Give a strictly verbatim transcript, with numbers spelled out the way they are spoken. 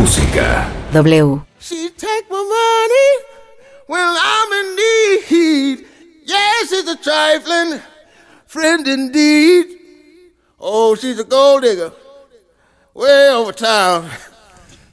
música. W. She take my money when I'm in need. Yes, she's a trifling friend indeed. Oh, she's a gold digger way over town.